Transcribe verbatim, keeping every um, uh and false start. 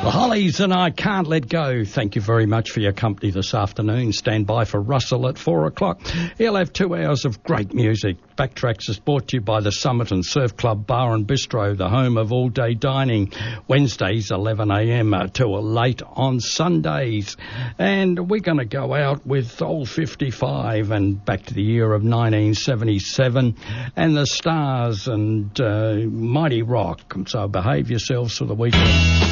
The Hollies and I Can't Let Go. Thank you very much for your company this afternoon. Stand by for Russell at four o'clock. He'll have two hours of great music. Backtracks is brought to you by the Summit and Surf Club Bar and Bistro, the home of all-day dining. Wednesdays, eleven a.m. till late on Sundays. And we're going to go out with Old fifty-five and back to the year of nineteen seventy-seven and the Stars and uh, Mighty Rock. So behave yourselves for the weekend.